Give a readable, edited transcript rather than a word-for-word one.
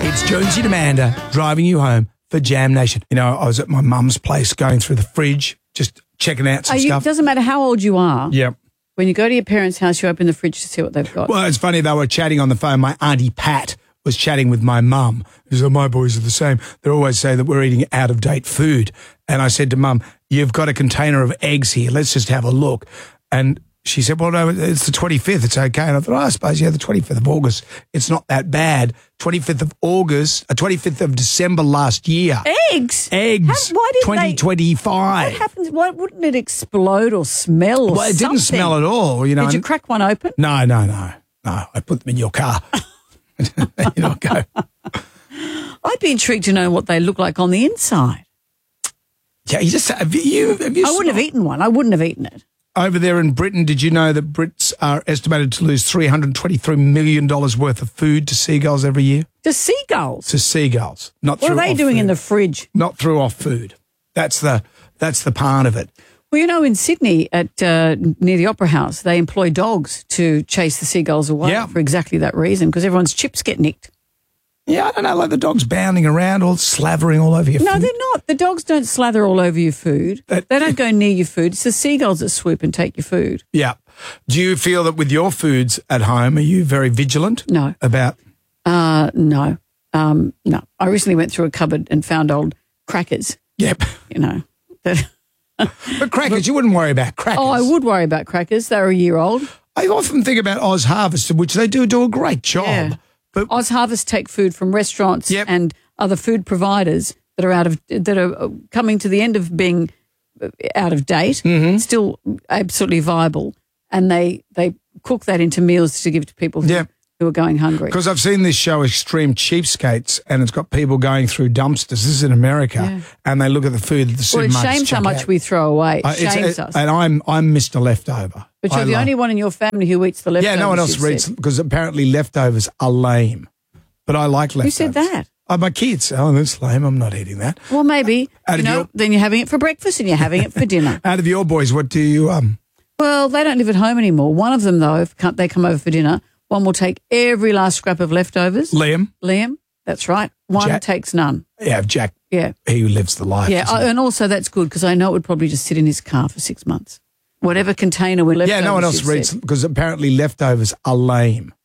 It's Jonesy and Amanda driving you home for Jam Nation. You know, I was at my mum's place going through the fridge, just checking out some stuff. It doesn't matter how old you are. Yep. When you go to your parents' house, you open the fridge to see what they've got. Well, it's funny, they were chatting on the phone. My Auntie Pat was chatting with my mum. She said, my boys are the same. They always say that we're eating out-of-date food. And I said to Mum, you've got a container of eggs here. Let's just have a look. And she said, well, no, it's the 25th. It's okay. And I thought, I suppose, yeah, the 25th of August. It's not that bad. 25th of December last year. Eggs? Eggs. Why didn't 2025. What happens? Why wouldn't it explode or smell or something? Well, it didn't smell at all. You know. Did you crack one open? No. I put them in your car. You know, go. I'd be intrigued to know what they look like on the inside. Yeah, have you I wouldn't have eaten one. I wouldn't have eaten it. Over there in Britain, did you know that Brits are estimated to lose $323 million worth of food to seagulls every year? To seagulls? To seagulls. What are they doing in the fridge? Not through off food. That's the part of it. Well, you know, in Sydney at near the Opera House, they employ dogs to chase the seagulls away for exactly that reason, because everyone's chips get nicked. Yeah, I don't know, like the dogs bounding around, all slavering all over your food. No, they're not. The dogs don't slather all over your food. They don't go near your food. It's the seagulls that swoop and take your food. Yeah. Do you feel that with your foods at home, are you very vigilant? No. About? No. No. I recently went through a cupboard and found old crackers. Yep. You know. But crackers, you wouldn't worry about crackers. Oh, I would worry about crackers. They're a year old. I often think about Oz Harvest, which they do a great job. Yeah. But Oz Harvest take food from restaurants and other food providers that are coming to the end of being out of date, still absolutely viable, and they cook that into meals to give to people who are going hungry. Because I've seen this show, Extreme Cheapskates, and it's got people going through dumpsters. This is in America, and they look at the food at the supermarkets. Well, it shames how much we throw away. It shames us. And I'm Mr. Leftover. But you're the only one in your family who eats the leftovers. Yeah, no one else eats, because apparently leftovers are lame. But I like leftovers. Who said that? My kids. Oh, that's lame. I'm not eating that. Well, maybe. Then you're having it for breakfast and you're having it for dinner. Out of your boys, what do you... Well, they don't live at home anymore. One of them, though, if they come over for dinner, one will take every last scrap of leftovers. Liam, that's right. One takes none. Yeah, Jack. Yeah. He lives the life. Yeah, and also that's good because I know it would probably just sit in his car for 6 months. Whatever container we're leftovers. Yeah, no one else reads because apparently leftovers are lame.